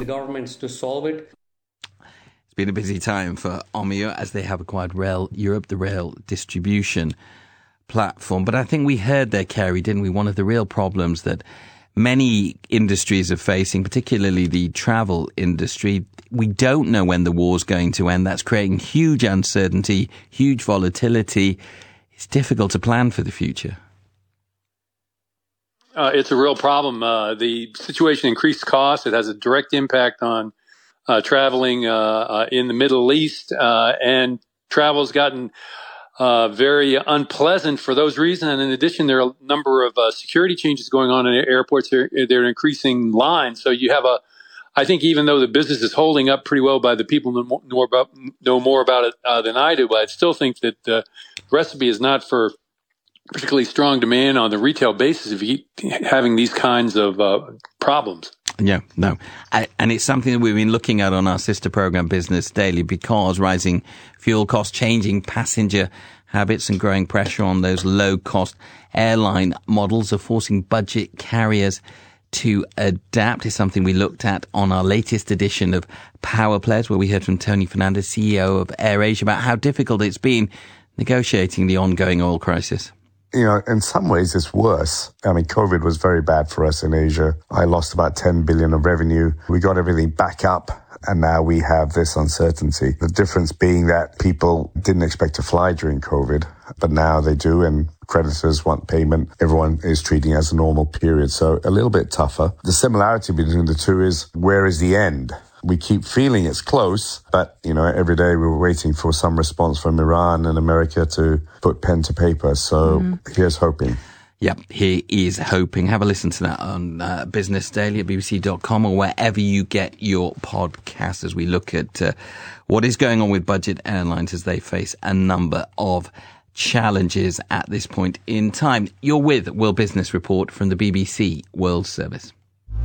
the governments to solve it. It's been a busy time for Omio as they have acquired Rail Europe, the rail distribution platform. But I think we heard there, Kerry, didn't we? One of the real problems that many industries are facing, particularly the travel industry, we don't know when the war's going to end. That's creating huge uncertainty, huge volatility. It's difficult to plan for the future. It's a real problem. The situation increased costs. It has a direct impact on traveling in the Middle East, and travel's gotten very unpleasant for those reasons. And in addition, there are a number of security changes going on in airports. They're increasing lines. So you have I think even though the business is holding up pretty well by the people who know more about it than I do, but I still think that the recipe is not for particularly strong demand on the retail basis if you keep having these kinds of problems. Yeah, no. And it's something that we've been looking at on our sister program, Business Daily, because rising fuel costs, changing passenger habits and growing pressure on those low-cost airline models are forcing budget carriers to adapt. Is something we looked at on our latest edition of Power Players, where we heard from Tony Fernandez, CEO of AirAsia, about how difficult it's been negotiating the ongoing oil crisis. You know, in some ways it's worse. I mean, COVID was very bad for us in Asia. I lost about 10 billion of revenue. We got everything back up, and now we have this uncertainty. The difference being that people didn't expect to fly during COVID, but now they do, and creditors want payment. Everyone is treating it as a normal period, so a little bit tougher. The similarity between the two is, where is the end? We keep feeling it's close, but, you know, every day we're waiting for some response from Iran and America to put pen to paper. So here's hoping. Yep, he is hoping. Have a listen to that on Business Daily at bbc.com or wherever you get your podcast as we look at what is going on with budget airlines as they face a number of challenges at this point in time. You're with World Business Report from the BBC World Service.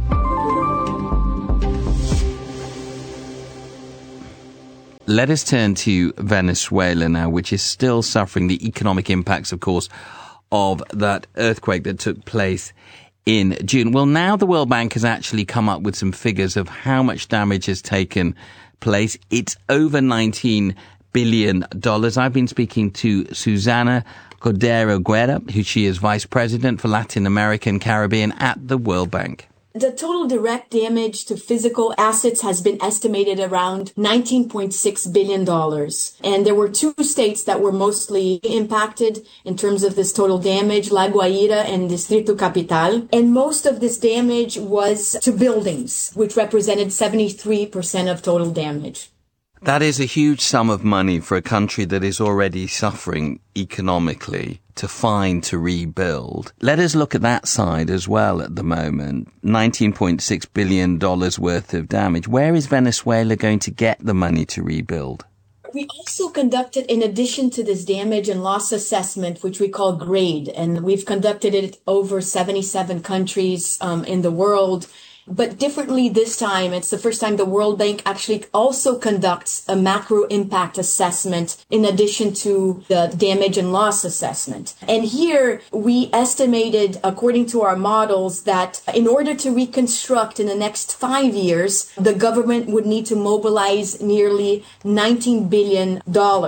Let us turn to Venezuela now, which is still suffering the economic impacts, of course, of that earthquake that took place in June. Well, now the World Bank has actually come up with some figures of how much damage has taken place. It's over $19 billion. I've been speaking to Susana Cordero Guerra, who she is Vice President for Latin America and Caribbean at the World Bank. The total direct damage to physical assets has been estimated around $19.6 billion. And there were two states that were mostly impacted in terms of this total damage, La Guaira and Distrito Capital. And most of this damage was to buildings, which represented 73% of total damage. That is a huge sum of money for a country that is already suffering economically to rebuild. Let us look at that side as well at the moment. $19.6 billion worth of damage. Where is Venezuela going to get the money to rebuild? We also conducted, in addition to this damage and loss assessment, which we call GRADE, and we've conducted it over 77 countries in the world. But differently this time, it's the first time the World Bank actually also conducts a macro impact assessment in addition to the damage and loss assessment. And here we estimated, according to our models, that in order to reconstruct in the next 5 years, the government would need to mobilize nearly $19 billion,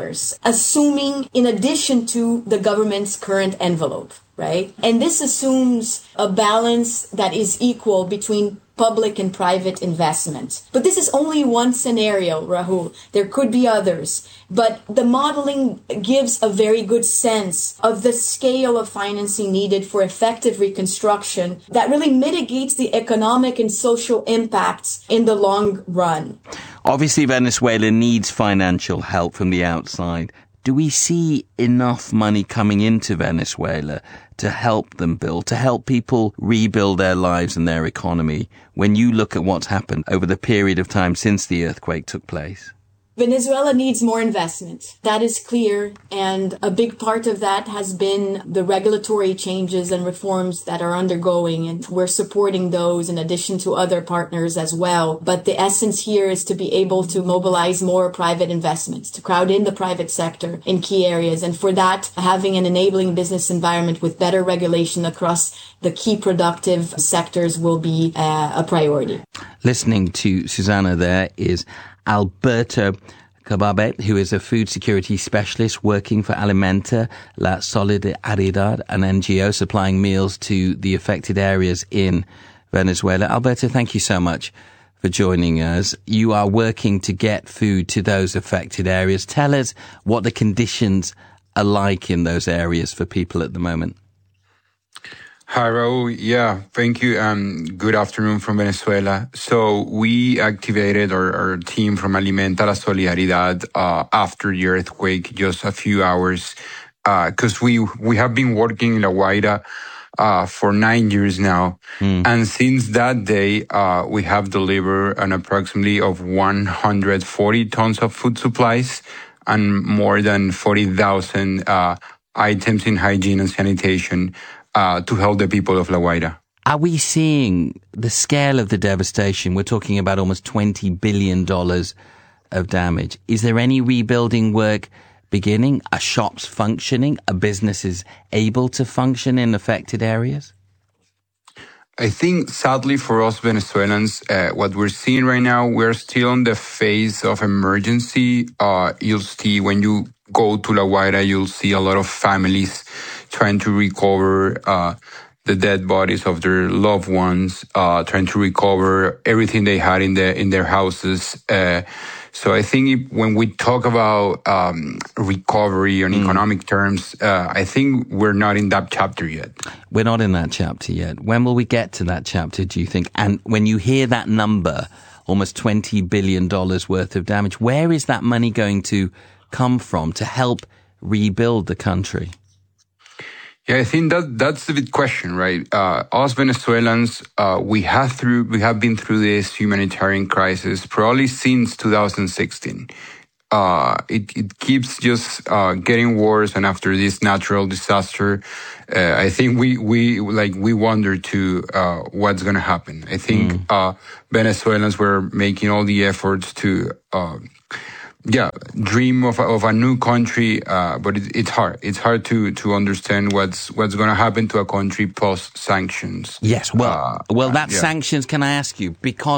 assuming in addition to the government's current envelope, right? And this assumes a balance that is equal between public and private investment. But this is only one scenario, Rahul. There could be others. But the modeling gives a very good sense of the scale of financing needed for effective reconstruction that really mitigates the economic and social impacts in the long run. Obviously, Venezuela needs financial help from the outside. Do we see enough money coming into Venezuela to help them build, to help people rebuild their lives and their economy when you look at what's happened over the period of time since the earthquake took place? Venezuela needs more investment. That is clear. And a big part of that has been the regulatory changes and reforms that are undergoing. And we're supporting those in addition to other partners as well. But the essence here is to be able to mobilize more private investments, to crowd in the private sector in key areas. And for that, having an enabling business environment with better regulation across the key productive sectors will be a priority. Listening to Susana there is Alberto Cababe, who is a food security specialist working for Alimenta La Solidaridad, an NGO supplying meals to the affected areas in Venezuela. Alberto, thank you so much for joining us. You are working to get food to those affected areas. Tell us what the conditions are like in those areas for people at the moment. Hi, Raul. Yeah, thank you. Good afternoon from Venezuela. So we activated our team from Alimenta La Solidaridad after the earthquake, just a few hours, because we have been working in La Guaira for 9 years now. And since that day, we have delivered an approximately of 140 tons of food supplies and more than 40,000 items in hygiene and sanitation to help the people of La Guaira. Are we seeing the scale of the devastation? We're talking about almost $20 billion of damage. Is there any rebuilding work beginning? Are shops functioning? Are businesses able to function in affected areas? I think, sadly for us Venezuelans, what we're seeing right now, we're still in the phase of emergency. You'll see when you go to La Guaira, you'll see a lot of families trying to recover the dead bodies of their loved ones, trying to recover everything they had in their houses. So I think when we talk about recovery on economic terms, I think we're not in that chapter yet. We're not in that chapter yet. When will we get to that chapter, do you think? And when you hear that number, almost $20 billion worth of damage, where is that money going to come from to help rebuild the country? Yeah, I think that's the big question, right? Us Venezuelans, we have been through this humanitarian crisis probably since 2016. It keeps just getting worse, and after this natural disaster, I think we wonder to what's going to happen. I think Venezuelans were making all the efforts to dream of a new country, but it's hard. It's hard to understand what's going to happen to a country post sanctions. Yes, well, sanctions. Can I ask you, because